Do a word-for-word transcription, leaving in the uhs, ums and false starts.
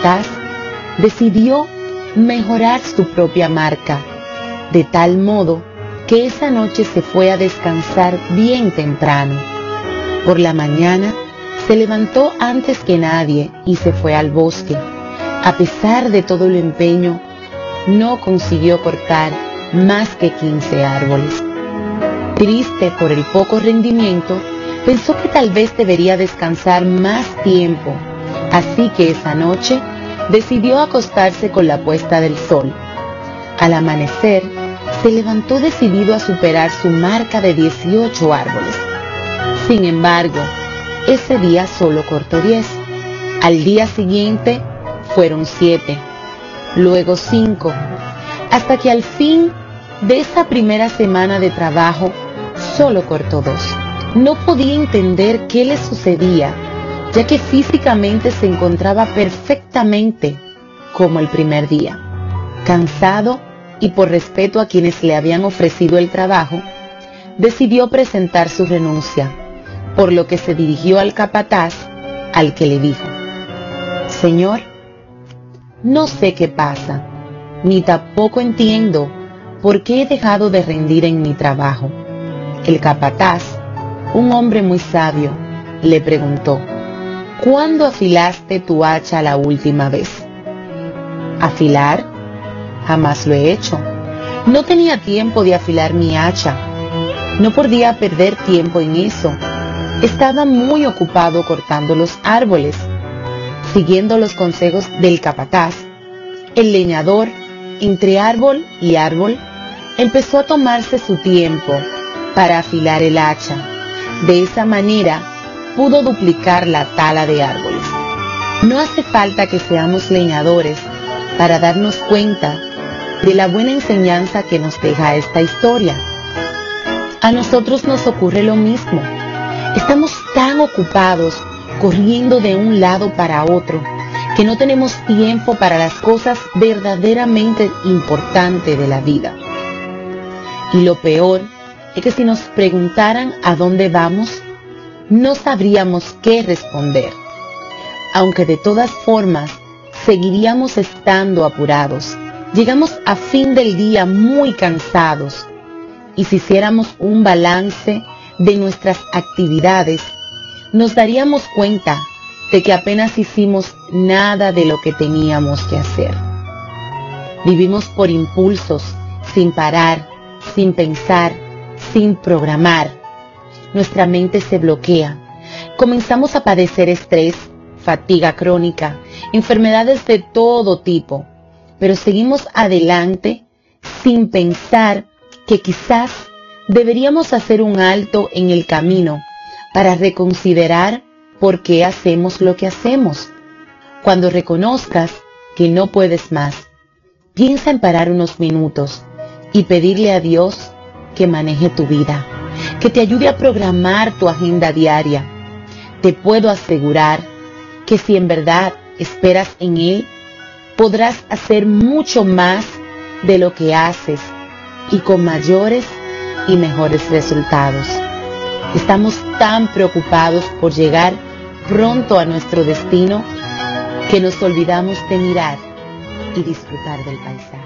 capataz decidió mejorar su propia marca, de tal modo que esa noche se fue a descansar bien temprano. Por la mañana se levantó antes que nadie y se fue al bosque. A pesar de todo el empeño, no consiguió cortar más que quince árboles. Triste por el poco rendimiento, pensó que tal vez debería descansar más tiempo, así que esa noche decidió acostarse con la puesta del sol. Al amanecer, se levantó decidido a superar su marca de dieciocho árboles. Sin embargo, ese día solo cortó diez. Al día siguiente fueron siete, luego cinco, hasta que al fin de esa primera semana de trabajo solo cortó dos. No podía entender qué le sucedía, ya que físicamente se encontraba perfectamente como el primer día. Cansado y por respeto a quienes le habían ofrecido el trabajo, decidió presentar su renuncia, por lo que se dirigió al capataz, al que le dijo: «Señor, no sé qué pasa, ni tampoco entiendo por qué he dejado de rendir en mi trabajo». El capataz, un hombre muy sabio, le preguntó: «¿Cuándo afilaste tu hacha la última vez?». «¿Afilar? Jamás lo he hecho. No tenía tiempo de afilar mi hacha. No podía perder tiempo en eso. Estaba muy ocupado cortando los árboles». Siguiendo los consejos del capataz, el leñador, entre árbol y árbol, empezó a tomarse su tiempo para afilar el hacha. De esa manera, pudo duplicar la tala de árboles. No hace falta que seamos leñadores para darnos cuenta de la buena enseñanza que nos deja esta historia. A nosotros nos ocurre lo mismo. Estamos tan ocupados corriendo de un lado para otro que no tenemos tiempo para las cosas verdaderamente importantes de la vida. Y lo peor es que si nos preguntaran a dónde vamos, no sabríamos qué responder, aunque de todas formas seguiríamos estando apurados. Llegamos a fin del día muy cansados, y si hiciéramos un balance de nuestras actividades, nos daríamos cuenta de que apenas hicimos nada de lo que teníamos que hacer. Vivimos por impulsos, sin parar, sin pensar, sin programar. Nuestra mente se bloquea. Comenzamos a padecer estrés, fatiga crónica, enfermedades de todo tipo, pero seguimos adelante sin pensar que quizás deberíamos hacer un alto en el camino para reconsiderar por qué hacemos lo que hacemos. Cuando reconozcas que no puedes más, piensa en parar unos minutos y pedirle a Dios que maneje tu vida, que te ayude a programar tu agenda diaria. Te puedo asegurar que si en verdad esperas en Él, podrás hacer mucho más de lo que haces y con mayores y mejores resultados. Estamos tan preocupados por llegar pronto a nuestro destino que nos olvidamos de mirar y disfrutar del paisaje.